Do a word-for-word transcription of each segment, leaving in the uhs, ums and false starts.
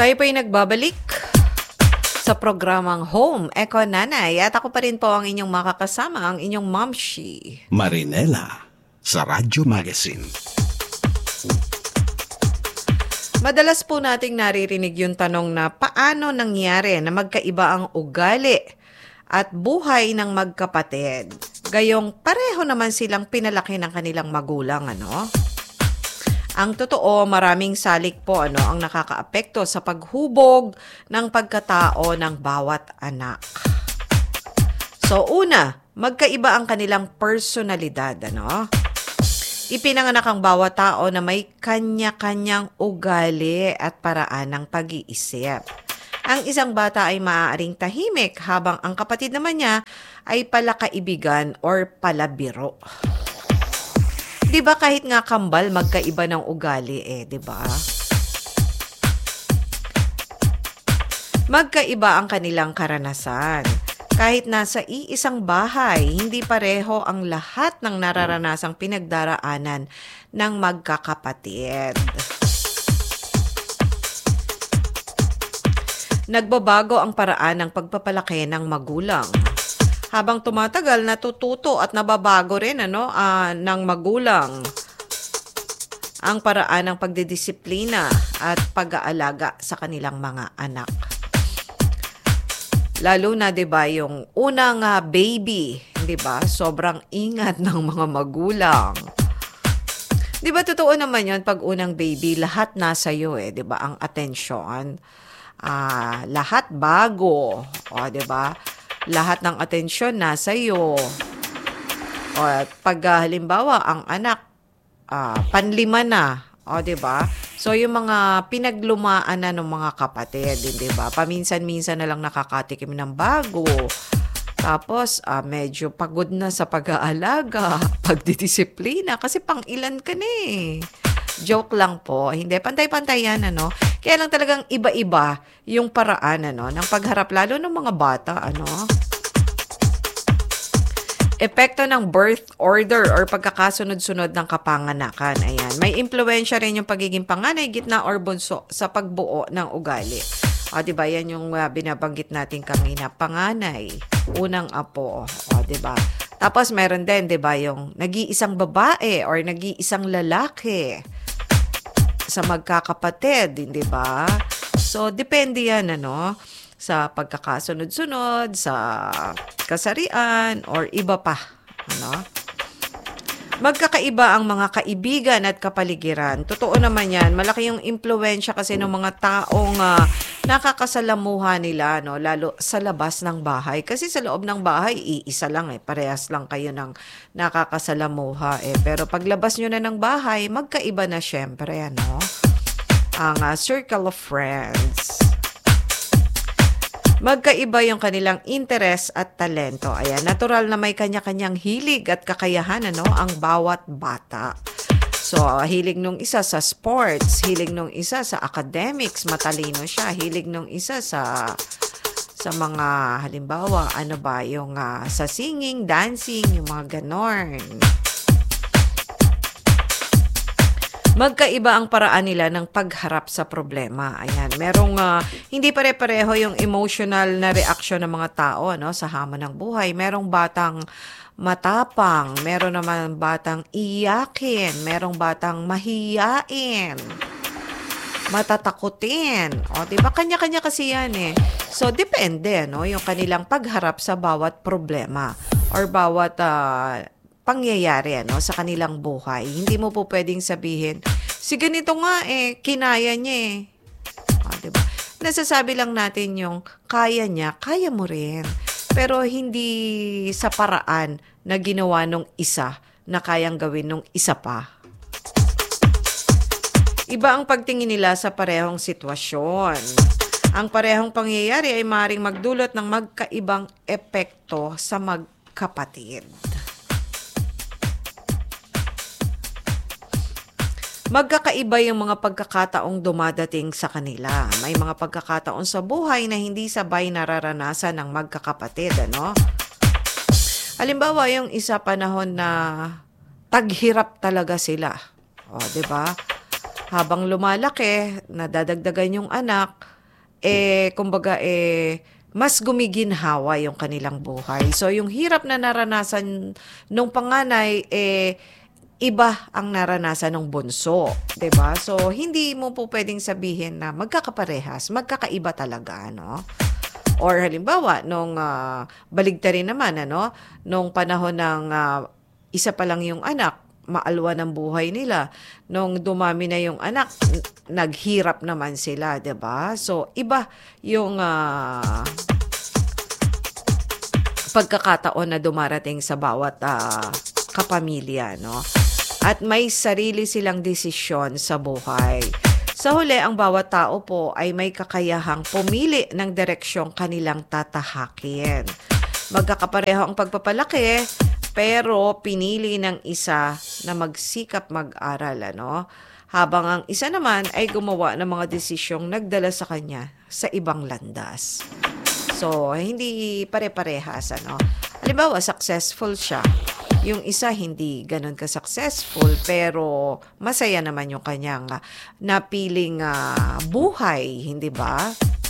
Tayo po'y nagbabalik sa programang Home Eco Nanay at ako pa rin po ang inyong makakasama, ang inyong Momshi Marinela sa Radyo Magazine. Madalas po nating naririnig yung tanong na paano nangyari na magkaiba ang ugali at buhay ng magkapatid. Gayong pareho naman silang pinalaki ng kanilang magulang, ano? Ang totoo, maraming salik po ano ang nakakaapekto sa paghubog ng pagkatao ng bawat anak. So una, magkaiba ang kanilang personalidad, ano? Ipinanganak ang bawat tao na may kanya-kanyang ugali at paraan ng pag-iisip. Ang isang bata ay maaaring tahimik habang ang kapatid naman niya ay palakaibigan or palabiro. 'Di ba kahit nga kambal magkaiba ng ugali eh, 'di ba? Magkaiba ang kanilang karanasan. Kahit nasa iisang bahay, hindi pareho ang lahat ng nararanasang pinagdaraanan ng magkakapatid. Nagbabago ang paraan ng pagpapalaki ng magulang. Habang tumatagal, natututo at nababago rin ano, uh, ng magulang ang paraan ng pagdidisiplina at pag-aalaga sa kanilang mga anak. Lalo na 'di ba yung unang uh, baby, 'di ba? Sobrang ingat ng mga magulang. 'Di ba totoo naman 'yon pag unang baby, lahat nasa iyo eh, 'di ba? Ang atensyon, ah, lahat bago, o 'di ba? Lahat ng atensyon nasa iyo. O pag uh, halimbawa ang anak uh, panlima na, o 'di ba? So yung mga pinaglumaan na ng mga kapatid, 'di ba? Paminsan-minsan na lang nakakatikim ng bago. Tapos uh, medyo pagod na sa pag-aalaga, pagdidisiplina kasi pang ilan ka na eh. Joke lang po. Hindi, pantay-pantay yan, ano. Kaya lang talagang iba-iba yung paraan, ano, ng pagharap lalo ng mga bata, ano. Epekto ng birth order or pagkakasunod-sunod ng kapanganakan. Ayan. May impluwensya rin yung pagiging panganay, gitna or bunso sa pagbuo ng ugali. O, diba? Yan yung uh, binabanggit natin kanina. Panganay, unang apo. O, diba? Tapos meron din, diba, yung nag-iisang babae or nag-iisang lalaki sa magkakapatid, di ba? So, depende yan, ano, sa pagkakasunod-sunod, sa kasarian, or iba pa, ano. Magkakaiba ang mga kaibigan at kapaligiran. Totoo naman yan. Malaki yung impluwensya kasi ng mga taong uh, nakakasalamuha nila, no? Lalo sa labas ng bahay. Kasi sa loob ng bahay, iisa lang eh. Parehas lang kayo ng nakakasalamuha eh. Pero paglabas nyo na ng bahay, magkaiba na syempre, ano? Ang uh, circle of friends. Magkaiba yung kanilang interes at talento. Ayan, natural na may kanya-kanyang hilig at kakayahan, ano, ang bawat bata. So, uh, hilig nung isa sa sports, hilig nung isa sa academics, matalino siya. Hilig nung isa sa sa mga, halimbawa, ano ba, yung uh, sa singing, dancing, yung mga ganon. Magkaiba ang paraan nila ng pagharap sa problema. Ayan, merong uh, hindi pare-pareho yung emotional na reaksyon ng mga tao, no, sa hamon ng buhay. Merong batang matapang, meron naman batang iyakin, merong batang mahiyain, matatakutin. O, di ba? Kanya-kanya kasi yan eh. So, depende, no, yung kanilang pagharap sa bawat problema or bawat uh, pangyayari, ano, sa kanilang buhay. Hindi mo po pwedeng sabihin, si ganito nga eh, kinaya niya eh. Ah, diba? Nasasabi lang natin yung kaya niya, kaya mo rin. Pero hindi sa paraan na ginawa nung isa na kayang gawin nung isa pa. Iba ang pagtingin nila sa parehong sitwasyon. Ang parehong pangyayari ay maaaring magdulot ng magkaibang epekto sa magkapatid. Magkakaiba yung mga pagkakataong dumadating sa kanila. May mga pagkakataon sa buhay na hindi sabay nararanasan ng magkakapatid, ano? Halimbawa, yung isa panahon na taghirap talaga sila. O, 'di ba? habang lumalaki, nadadagdagan yung anak, eh, kumbaga, eh, mas gumiginhawa yung kanilang buhay. So, yung hirap na naranasan nung panganay, eh, iba ang naranasan ng bunso, 'di ba? So, hindi mo po pwedeng sabihin na magkakaparehas, magkakaiba talaga, no? Or halimbawa, nung uh, baligtarin naman, ano, nung panahon ng uh, isa pa lang yung anak, maalwa ng buhay nila. Nung dumami na yung anak, n- naghirap naman sila, 'di ba? So, iba yung uh, pagkakataon na dumarating sa bawat uh, kapamilya, no? At may sarili silang desisyon sa buhay. Sa huli, ang bawat tao po ay may kakayahang pumili ng direksyong kanilang tatahakin. Magkakapareho ang pagpapalaki, pero pinili ng isa na magsikap mag-aral, ano? Habang ang isa naman ay gumawa ng mga desisyong nagdala sa kanya sa ibang landas. So, hindi pare-parehas, ano? Halimbawa, successful siya. Yung isa hindi ganun ka-successful, pero masaya naman yung kanyang uh, napiling uh, buhay, hindi ba?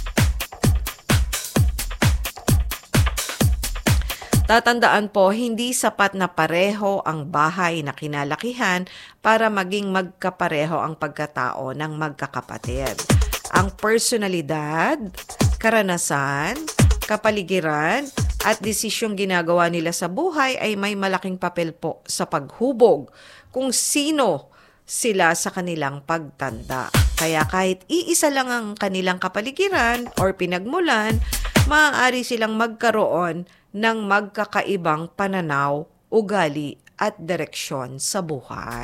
Tatandaan po, hindi sapat na pareho ang bahay na kinalakihan para maging magkapareho ang pagkatao ng magkakapatid. Ang personalidad, karanasan, kapaligiran, at desisyong ginagawa nila sa buhay ay may malaking papel po sa paghubog kung sino sila sa kanilang pagtanda. Kaya kahit iisa lang ang kanilang kapaligiran or pinagmulan, maaari silang magkaroon ng magkakaibang pananaw, ugali at direksyon sa buhay.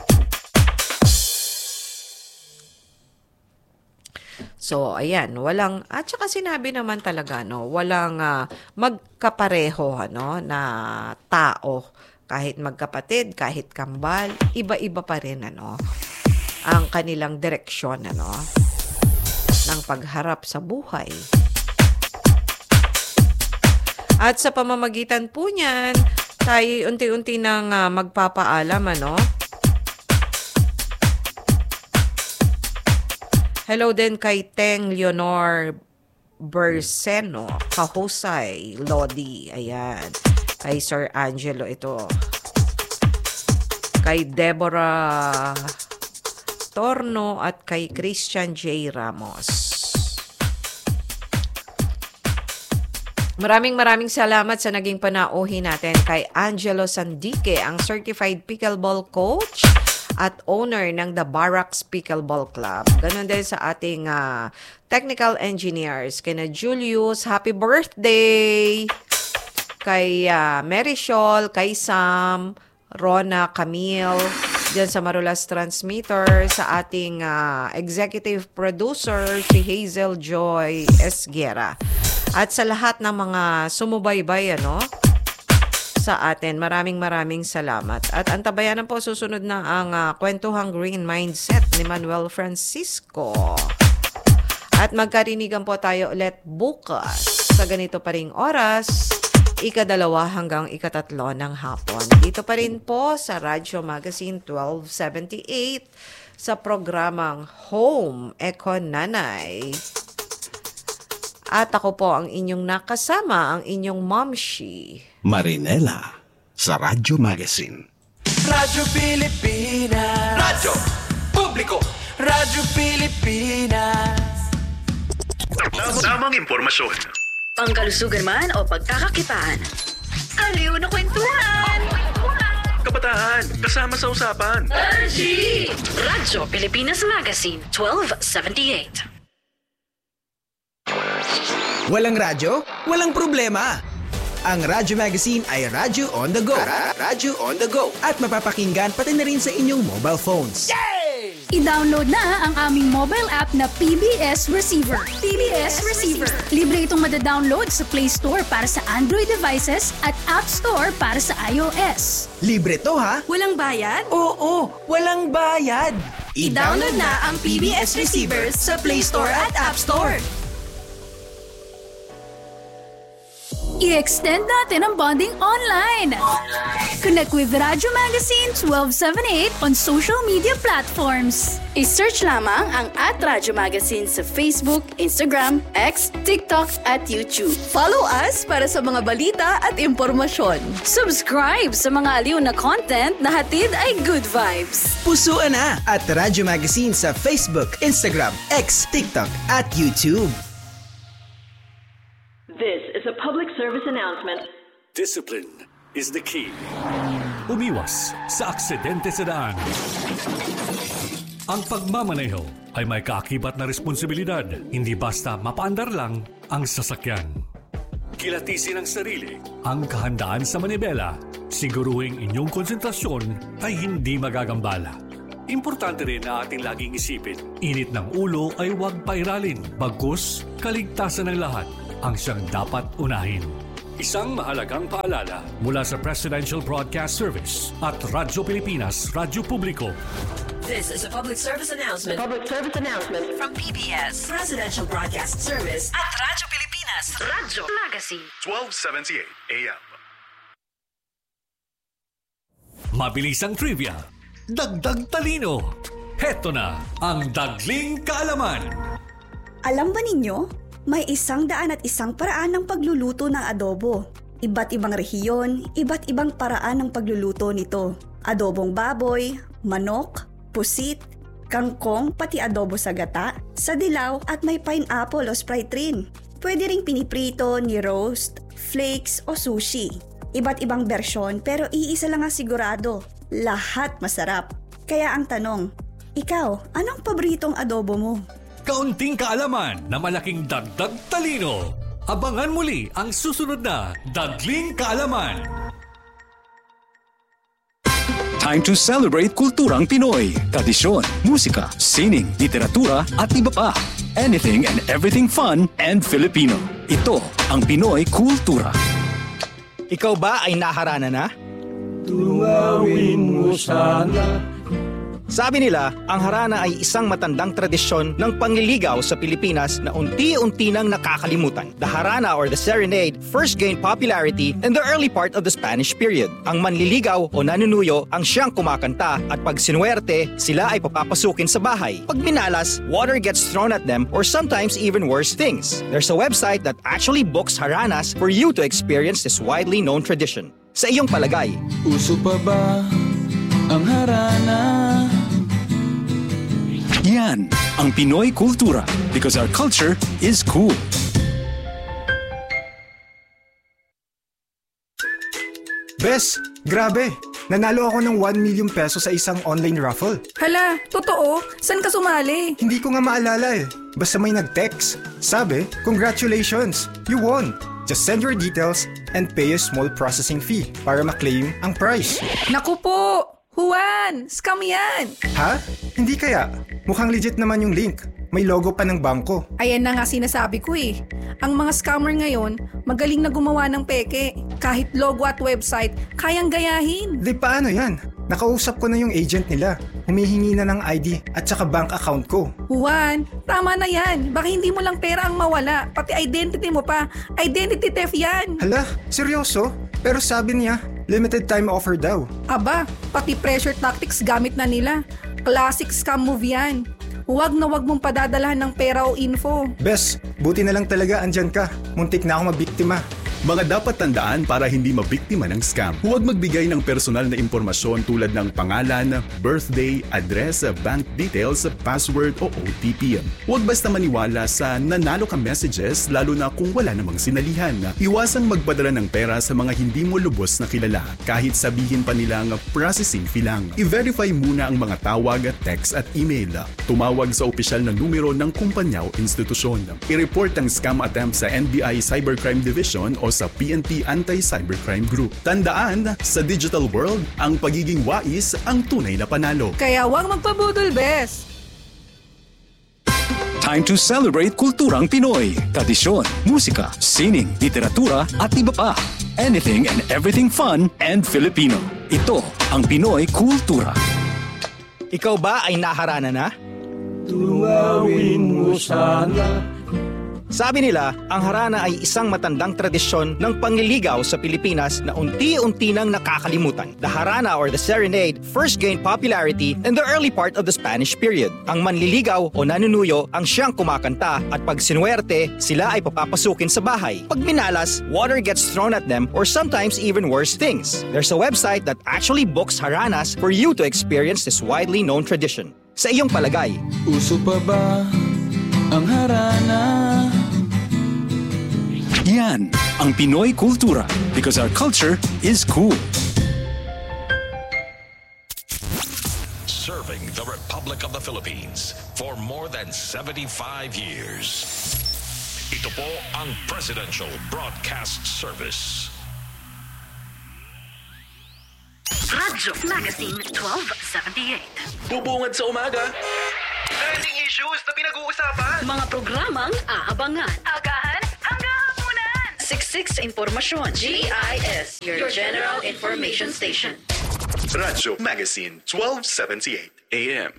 So, ayan, walang, at saka sinabi naman talaga, no, walang uh, magkapareho, ano, na tao, kahit magkapatid, kahit kambal, iba-iba pa rin, ano, ang kanilang direksyon, ano, ng pagharap sa buhay. At sa pamamagitan po niyan, tayo unti-unti nang uh, magpapaalam, ano. Hello din kay Teng Leonor Berseno, Kahusay, Lodi, ayan. Kay Sir Angelo ito. Kay Deborah Torno at kay Christian J. Ramos. Maraming maraming salamat sa naging panauhin natin kay Angelo Sandique, ang Certified Pickleball Coach at owner ng The Barracks Pickleball Club. Ganon din sa ating uh, technical engineers. Kina Julius, happy birthday! Kay uh, Marisol, kay Sam, Rona, Camille, dyan sa Marulas Transmitter, sa ating uh, executive producer, si Hazel Joy Esguera. At sa lahat ng mga sumubaybay, ano, sa atin. Maraming maraming salamat. At antabayanan po, susunod na ang uh, Kwentuhang Green Mindset ni Manuel Francisco. At magkarinigan po tayo ulit bukas sa ganito pa ring oras, ikadalawa hanggang ikatatlo ng hapon. Dito pa rin po sa Radyo Magazine twelve seventy-eight sa programang Home Eko Nanay. At ako po ang inyong nakasama, ang inyong Momshi Marinela sa Radyo Magazine. Radyo Pilipinas. Radyo Publiko. Radyo Pilipinas. Tamang impormasyon. Pangkalusugan man o pagkakakitaan. Aliw na kwentuhan. Kabataan, kasama sa usapan. R G! Radyo Pilipinas Magazine twelve seventy-eight. Walang radyo? Walang problema. Ang Radyo Magazine ay Radyo on the go. Ra- Radyo on the go. At mapapakinggan pati na rin sa inyong mobile phones. Yay! I-download na ang aming mobile app na P B S Receiver. P B S Receiver. Libre itong madadownload sa Play Store para sa Android devices at App Store para sa iOS. Libre to ha? Walang bayad? Oo, walang bayad. I-download na ang P B S Receiver sa Play Store at App Store. I-extend natin ang bonding online. Connect with Radyo Magazine twelve seventy-eight on social media platforms. I-search lamang ang at Radyo Magazine sa Facebook, Instagram, X, TikTok at YouTube. Follow us para sa mga balita at impormasyon. Subscribe sa mga aliw na content na hatid ay good vibes. Pusuan na at Radyo Magazine sa Facebook, Instagram, X, TikTok at YouTube. This is a public service announcement. Discipline is the key. Umiwas sa aksidente sa daan. Ang pagmamaneho ay may kaakibat na responsibilidad. Hindi basta mapaandar lang ang sasakyan. Kilatisin ang sarili, ang kahandaan sa manibela. Siguruhing inyong konsentrasyon ay hindi magagambala. Importante rin na ating laging isipin, init ng ulo ay huwag pairalin. Bagkus, kaligtasan ng lahat ang siyang dapat unahin. Isang mahalagang paalala mula sa Presidential Broadcast Service at Radyo Pilipinas, Radyo Publiko. This is a public service announcement. Public service announcement from P B S, Presidential Broadcast Service at Radyo Pilipinas, Radyo Magazine, twelve seventy-eight A M. Mabilisang trivia, dagdag talino. Heto na ang Dagling Kaalaman. Alam ba ninyo? May isang daan at isang paraan ng pagluluto ng adobo. Iba't ibang rehiyon, iba't ibang paraan ng pagluluto nito. Adobong baboy, manok, pusit, kangkong, pati adobo sa gata, sa dilaw at may pineapple o Sprite rin. Pwede ring piniprito, ni-roast, flakes o sushi. Iba't ibang bersyon pero iisa lang ang sigurado. Lahat masarap. Kaya ang tanong, ikaw, anong paboritong adobo mo? Kaunting kaalaman na malaking dagdag talino. Abangan muli ang susunod na Dagling Kaalaman. Time to celebrate kulturang Pinoy. Tradisyon, musika, sining, literatura at iba pa. Anything and everything fun and Filipino. Ito ang Pinoy Kultura. Ikaw ba ay naharana na? Tunawin mo sana. Sabi nila, ang harana ay isang matandang tradisyon ng pangliligaw sa Pilipinas na unti-unti nang nakakalimutan. The harana or the serenade first gained popularity in the early part of the Spanish period. Ang manliligaw o nanunuyo ang siyang kumakanta at pag sinuwerte, sila ay papapasukin sa bahay. Pag minalas, water gets thrown at them or sometimes even worse things. There's a website that actually books haranas for you to experience this widely known tradition. Sa iyong palagay, uso pa ba ang harana? Yan ang Pinoy Kultura because our culture is cool. Bes, grabe! Nanalo ako ng one million pesos sa isang online raffle. Hala, totoo? Saan ka sumali? Hindi ko nga maalala eh. Basta may nag-text. Sabi, congratulations! You won! Just send your details and pay a small processing fee para ma-claim ang prize. Naku po! Juan! Scam yan! Ha? Hindi kaya? Mukhang legit naman yung link. May logo pa ng bangko. Ayan na nga sinasabi ko eh. Ang mga scammer ngayon, magaling na gumawa ng peke. Kahit logo at website, kayang gayahin. Di paano yan? Nakausap ko na yung agent nila. Humihingi na ng I D at saka bank account ko. Juan, tama na yan. Baka hindi mo lang pera ang mawala. Pati identity mo pa. Identity theft yan. Hala, seryoso? Pero sabi niya, limited time offer daw. Aba, pati pressure tactics gamit na nila. Classic scam move yan. Huwag na huwag mong padadalahan ng pera o info. Bes, buti na lang talaga andyan ka. Muntik na ako mabiktima. Mga dapat tandaan para hindi mabiktima ng scam. Huwag magbigay ng personal na impormasyon tulad ng pangalan, birthday, address, bank details, password o O T P. Huwag basta maniwala sa nanalo ka messages lalo na kung wala namang sinalihan. Iwasang magpadala ng pera sa mga hindi mo lubos na kilala kahit sabihin pa nilang processing fee lang. I-verify muna ang mga tawag, text at email. Tumawag sa opisyal na numero ng kumpanya o institusyon. I-report ang scam attempt sa N B I Cybercrime Division o sa P N P Anti-Cybercrime Group. Tandaan, sa digital world, ang pagiging wais ang tunay na panalo. Kaya huwag magpabudol, Bes! Time to celebrate kulturang Pinoy. Tradisyon, musika, sining, literatura at iba pa. Anything and everything fun and Filipino. Ito ang Pinoy Kultura. Ikaw ba ay naharana na? Tunawin mo sana. Sabi nila, ang harana ay isang matandang tradisyon ng panliligaw sa Pilipinas na unti-unti nang nakakalimutan. The harana or the serenade first gained popularity in the early part of the Spanish period. Ang manliligaw o nanunuyo ang siyang kumakanta at pag sinuwerte, sila ay papapasukin sa bahay. Pag minalas, water gets thrown at them or sometimes even worse things. There's a website that actually books haranas for you to experience this widely known tradition. Sa iyong palagay, uso pa ba ang harana? Yan ang Pinoy Kultura because our culture is cool. Serving the Republic of the Philippines for more than seventy-five years. Ito po ang Presidential Broadcast Service. Radyo Magazine twelve seventy-eight. Bubungad sa umaga. Trending issues na pinag-uusapan. Mga programang aabangan. Agahan hanggang hapunan. Siksik sa impormasyon. G I S, your general information station. Radyo Magazine twelve seventy-eight A M.